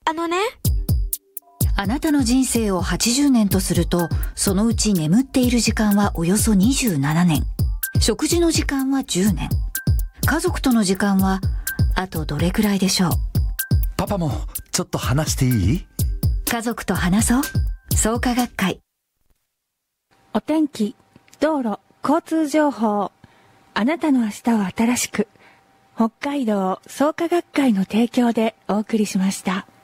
あなたの人生を80年とすると、そのうち眠っている時間はおよそ27年。食事の時間は10年。家族との時間はあとどれくらいでしょう？ パパもちょっと話していい？ 家族と話そう。創価学会。 お天気、道路、交通情報。あなたの明日を新しく。北海道創価学会の提供でお送りしました。